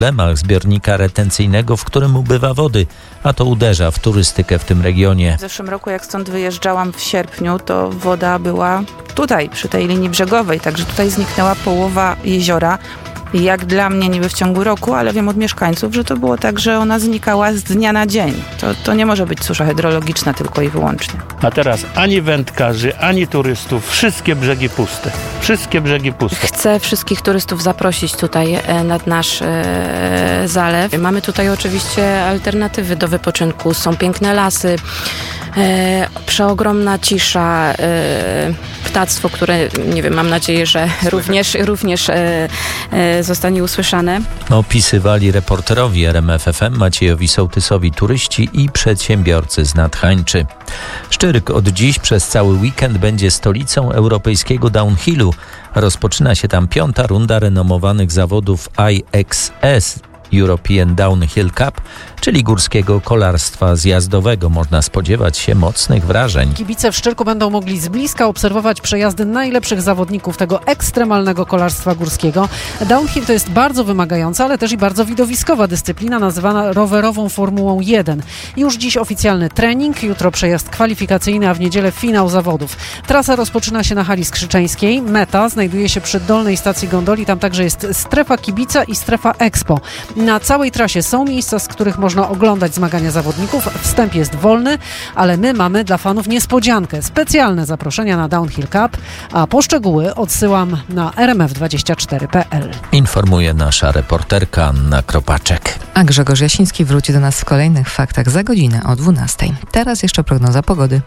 problemach zbiornika retencyjnego, w którym ubywa wody, a to uderza w turystykę w tym regionie. W zeszłym roku, jak stąd wyjeżdżałam w sierpniu, to woda była tutaj, przy tej linii brzegowej, także tutaj zniknęła połowa jeziora. Jak dla mnie niby w ciągu roku, ale wiem od mieszkańców, że to było tak, że ona znikała z dnia na dzień. To nie może być susza hydrologiczna tylko i wyłącznie. A teraz ani wędkarzy, ani turystów, wszystkie brzegi puste. Wszystkie brzegi puste. Chcę wszystkich turystów zaprosić tutaj nad nasz zalew. Mamy tutaj oczywiście alternatywy do wypoczynku. Są piękne lasy, przeogromna cisza, ptactwo, które, nie wiem, mam nadzieję, że również zostanie usłyszane. Opisywali reporterowi RMF FM Maciejowi Sołtysowi turyści i przedsiębiorcy z Nadhańczy. Szczyrk od dziś przez cały weekend będzie stolicą europejskiego downhillu. Rozpoczyna się tam 5. runda renomowanych zawodów IXS European Downhill Cup, czyli górskiego kolarstwa zjazdowego. Można spodziewać się mocnych wrażeń. Kibice w Szczyrku będą mogli z bliska obserwować przejazdy najlepszych zawodników tego ekstremalnego kolarstwa górskiego. Downhill to jest bardzo wymagająca, ale też i bardzo widowiskowa dyscyplina nazywana rowerową Formułą 1. Już dziś oficjalny trening, jutro przejazd kwalifikacyjny, a w niedzielę finał zawodów. Trasa rozpoczyna się na hali skrzyczeńskiej. Meta znajduje się przy dolnej stacji gondoli. Tam także jest strefa kibica i strefa expo. Na całej trasie są miejsca, z których można oglądać zmagania zawodników. Wstęp jest wolny, ale my mamy dla fanów niespodziankę. Specjalne zaproszenia na Downhill Cup, a poszczegóły odsyłam na rmf24.pl. Informuje nasza reporterka Anna Kropaczek. A Grzegorz Jasiński wróci do nas w kolejnych faktach za godzinę o 12:00. Teraz jeszcze prognoza pogody.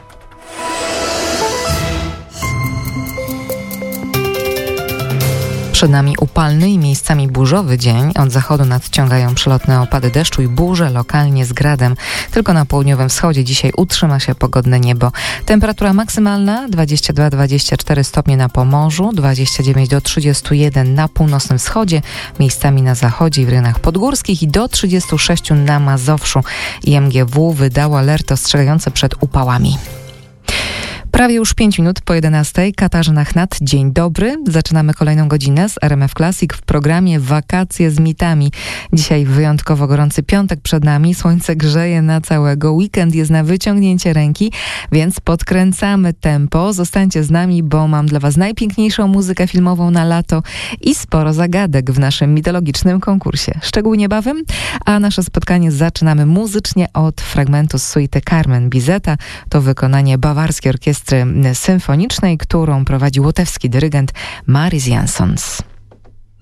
Przed nami upalny i miejscami burzowy dzień. Od zachodu nadciągają przelotne opady deszczu i burze, lokalnie z gradem. Tylko na południowym wschodzie dzisiaj utrzyma się pogodne niebo. Temperatura maksymalna 22-24 stopnie na Pomorzu, 29 do 31 na północnym wschodzie, miejscami na zachodzie i w rejonach podgórskich i do 36 na Mazowszu. IMGW wydało alerty ostrzegające przed upałami. Prawie już 5 minut po 11:00. Katarzyna Chnat, dzień dobry. Zaczynamy kolejną godzinę z RMF Classic w programie Wakacje z mitami. Dzisiaj wyjątkowo gorący piątek przed nami. Słońce grzeje na całego. Weekend jest na wyciągnięcie ręki, więc podkręcamy tempo. Zostańcie z nami, bo mam dla Was najpiękniejszą muzykę filmową na lato i sporo zagadek w naszym mitologicznym konkursie. Szczegóły niebawem, a nasze spotkanie zaczynamy muzycznie od fragmentu z suity Carmen Bizeta. To wykonanie bawarskiej orkiestry symfonicznej, którą prowadzi łotewski dyrygent Maris Jansons.